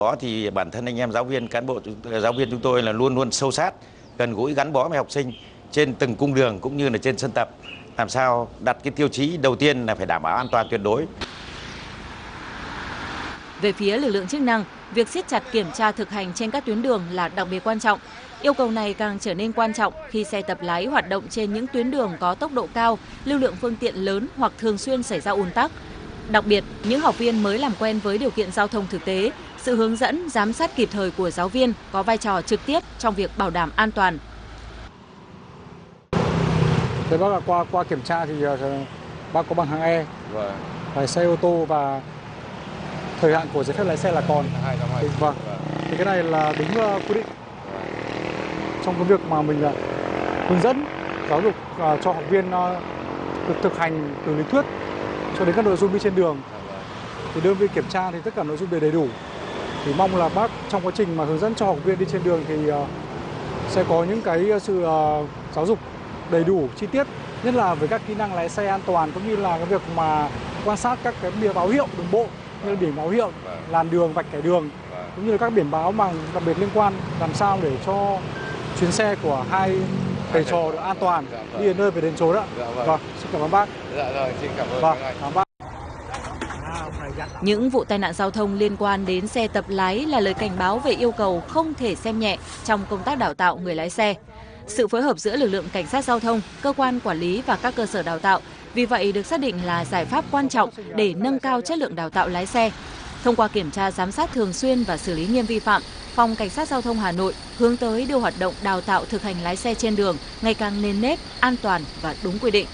Đó thì bản thân anh em giáo viên, cán bộ giáo viên chúng tôi là luôn luôn sâu sát, gần gũi gắn bó với học sinh trên từng cung đường cũng như là trên sân tập, làm sao đặt cái tiêu chí đầu tiên là phải đảm bảo an toàn tuyệt đối. Về phía lực lượng chức năng, việc siết chặt kiểm tra thực hành trên các tuyến đường là đặc biệt quan trọng. Yêu cầu này càng trở nên quan trọng khi xe tập lái hoạt động trên những tuyến đường có tốc độ cao, lưu lượng phương tiện lớn hoặc thường xuyên xảy ra ùn tắc. Đặc biệt, những học viên mới làm quen với điều kiện giao thông thực tế, sự hướng dẫn, giám sát kịp thời của giáo viên có vai trò trực tiếp trong việc bảo đảm an toàn. Thế bác là qua kiểm tra thì bác có bằng hạng E, lái xe ô tô và thời hạn của giấy phép lái xe là còn. Vâng. Thì cái này là đúng quy định trong cái việc mà mình hướng dẫn giáo dục cho học viên được thực hành từ lý thuyết cho đến các nội dung đi trên đường. Thì đơn vị kiểm tra thì tất cả nội dung đều đầy đủ. Thì mong là bác trong quá trình mà hướng dẫn cho học viên đi trên đường thì sẽ có những cái sự giáo dục đầy đủ, chi tiết, nhất là với các kỹ năng lái xe an toàn cũng như là cái việc mà quan sát các cái biển báo hiệu đường bộ như là biển báo hiệu, làn đường, vạch kẻ đường cũng như là các biển báo mà đặc biệt liên quan làm sao để cho chuyến xe của hai thầy trò được an toàn đi đến nơi về đến chốn đó. Vâng, xin cảm ơn bác. Dạ rồi, xin cảm ơn bác. Những vụ tai nạn giao thông liên quan đến xe tập lái là lời cảnh báo về yêu cầu không thể xem nhẹ trong công tác đào tạo người lái xe. Sự phối hợp giữa lực lượng cảnh sát giao thông, cơ quan quản lý và các cơ sở đào tạo vì vậy được xác định là giải pháp quan trọng để nâng cao chất lượng đào tạo lái xe. Thông qua kiểm tra giám sát thường xuyên và xử lý nghiêm vi phạm, Phòng Cảnh sát Giao thông Hà Nội hướng tới đưa hoạt động đào tạo thực hành lái xe trên đường ngày càng nền nếp, an toàn và đúng quy định.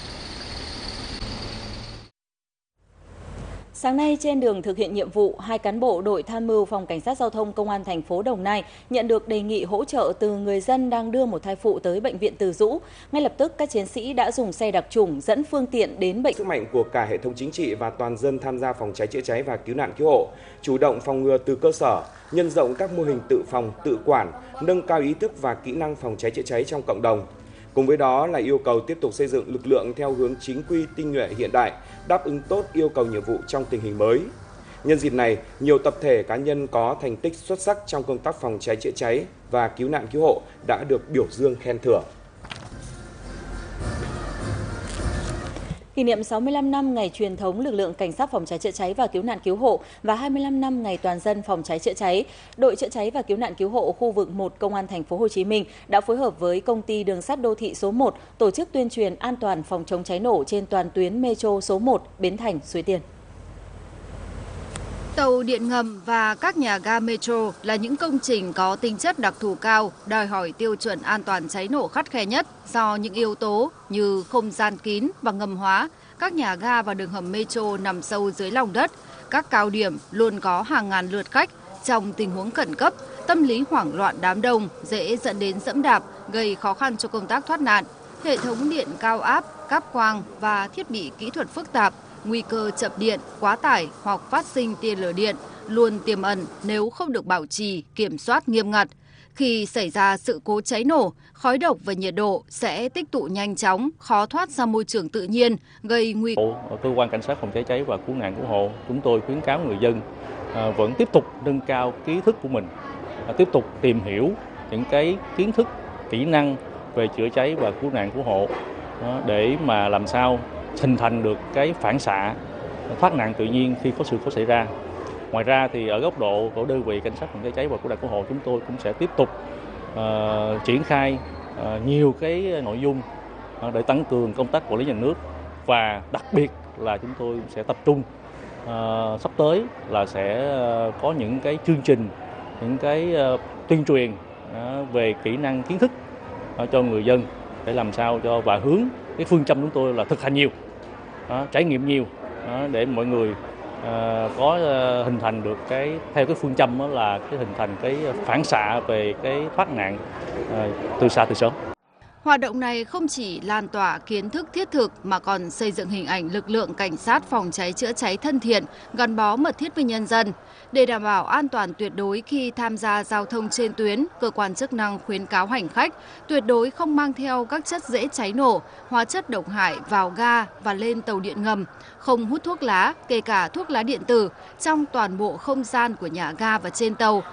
Sáng nay trên đường thực hiện nhiệm vụ, 2 cán bộ đội tham mưu Phòng Cảnh sát Giao thông Công an thành phố Đồng Nai nhận được đề nghị hỗ trợ từ người dân đang đưa một thai phụ tới bệnh viện Từ Dũ. Ngay lập tức các chiến sĩ đã dùng xe đặc trủng dẫn phương tiện đến bệnh. Sức mạnh của cả hệ thống chính trị và toàn dân tham gia phòng cháy chữa cháy và cứu nạn cứu hộ, chủ động phòng ngừa từ cơ sở, nhân rộng các mô hình tự phòng, tự quản, nâng cao ý thức và kỹ năng phòng cháy chữa cháy trong cộng đồng. Cùng với đó là yêu cầu tiếp tục xây dựng lực lượng theo hướng chính quy, tinh nhuệ, hiện đại, đáp ứng tốt yêu cầu nhiệm vụ trong tình hình mới. Nhân dịp này, nhiều tập thể cá nhân có thành tích xuất sắc trong công tác phòng cháy chữa cháy và cứu nạn cứu hộ đã được biểu dương khen thưởng. Kỷ niệm 65 năm ngày truyền thống lực lượng cảnh sát phòng cháy chữa cháy và cứu nạn cứu hộ và 25 năm ngày toàn dân phòng cháy chữa cháy, đội chữa cháy và cứu nạn cứu hộ khu vực 1 Công an thành phố Hồ Chí Minh đã phối hợp với công ty đường sắt đô thị số 1 tổ chức tuyên truyền an toàn phòng chống cháy nổ trên toàn tuyến metro số 1 Bến Thành, Suối Tiên. Tàu điện ngầm và các nhà ga metro là những công trình có tính chất đặc thù cao, đòi hỏi tiêu chuẩn an toàn cháy nổ khắt khe nhất do những yếu tố như không gian kín và ngầm hóa. Các nhà ga và đường hầm metro nằm sâu dưới lòng đất. Các cao điểm luôn có hàng ngàn lượt khách. Trong tình huống khẩn cấp, tâm lý hoảng loạn đám đông dễ dẫn đến giẫm đạp, gây khó khăn cho công tác thoát nạn. Hệ thống điện cao áp, cáp quang và thiết bị kỹ thuật phức tạp, nguy cơ chập điện, quá tải hoặc phát sinh tia lửa điện luôn tiềm ẩn nếu không được bảo trì, kiểm soát nghiêm ngặt. Khi xảy ra sự cố cháy nổ, khói độc và nhiệt độ sẽ tích tụ nhanh chóng, khó thoát ra môi trường tự nhiên, gây nguy cơ. Cơ quan cảnh sát phòng cháy cháy và cứu nạn cứu hộ, chúng tôi khuyến cáo người dân vẫn tiếp tục nâng cao kiến thức của mình, tiếp tục tìm hiểu những cái kiến thức, kỹ năng về chữa cháy và cứu nạn cứu hộ để mà làm sao hình thành được cái phản xạ thoát nạn tự nhiên khi có sự cố xảy ra. Ngoài ra thì ở góc độ của đơn vị cảnh sát phòng cháy cháy và cứu nạn cứu hộ, chúng tôi cũng sẽ tiếp tục triển khai nhiều cái nội dung để tăng cường công tác quản lý nhà nước, và đặc biệt là chúng tôi sẽ tập trung sắp tới là sẽ có những cái chương trình, những cái tuyên truyền về kỹ năng kiến thức cho người dân để làm sao cho và hướng cái phương châm chúng tôi là thực hành nhiều, trải nghiệm nhiều để mọi người có hình thành được cái theo cái phương châm đó là cái hình thành cái phản xạ về cái thoát nạn từ xa từ sớm. Hoạt động này không chỉ lan tỏa kiến thức thiết thực mà còn xây dựng hình ảnh lực lượng cảnh sát phòng cháy chữa cháy thân thiện, gắn bó mật thiết với nhân dân. Để đảm bảo an toàn tuyệt đối khi tham gia giao thông trên tuyến, cơ quan chức năng khuyến cáo hành khách tuyệt đối không mang theo các chất dễ cháy nổ, hóa chất độc hại vào ga và lên tàu điện ngầm, không hút thuốc lá, kể cả thuốc lá điện tử, trong toàn bộ không gian của nhà ga và trên tàu,